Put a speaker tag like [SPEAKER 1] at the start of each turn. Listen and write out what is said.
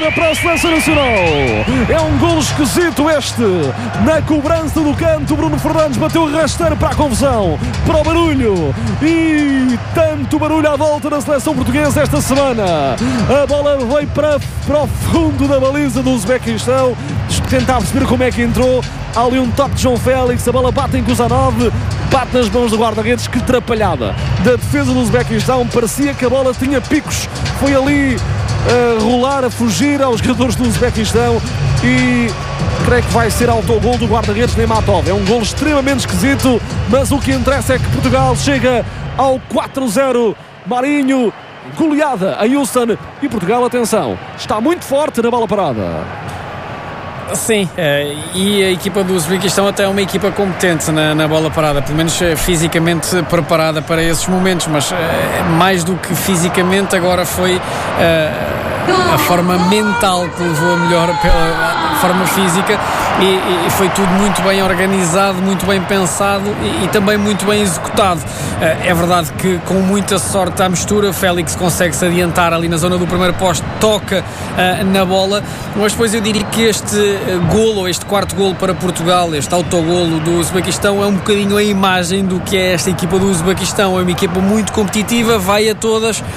[SPEAKER 1] defesa para a Seleção Nacional. É um golo esquisito este. Na cobrança do canto, Bruno Fernandes bateu o rasteiro para a confusão, para o barulho. E tanto barulho à volta da Seleção Portuguesa esta semana. A bola veio para o fundo da baliza do Uzbequistão. Tentar perceber como é que entrou. Há ali um toque de João Félix. A bola bate em Kuzanov, bate nas mãos do guarda-redes. Que atrapalhada da defesa do Uzbequistão. Parecia que a bola tinha picos. Foi ali a rolar, a fugir aos jogadores do Uzbequistão. E creio que vai ser autogol do guarda-redes Neymatov. É um gol extremamente esquisito, mas o que interessa é que Portugal chega ao 4-0. Marinho, goleada a Houston. E Portugal, atenção, está muito forte na bola parada.
[SPEAKER 2] Sim, e a equipa do Uzbequistão até é uma equipa competente na bola parada, pelo menos fisicamente preparada para esses momentos, mas mais do que fisicamente agora foi a forma mental que levou a melhor pela forma física e foi tudo muito bem organizado, muito bem pensado e também muito bem executado. É verdade que com muita sorte à mistura, Félix consegue se adiantar ali na zona do primeiro poste, toca na bola, mas depois eu diria que este golo, este quarto golo para Portugal, este autogolo do Uzbequistão é um bocadinho a imagem do que é esta equipa do Uzbequistão. É uma equipa muito competitiva, vai a todas,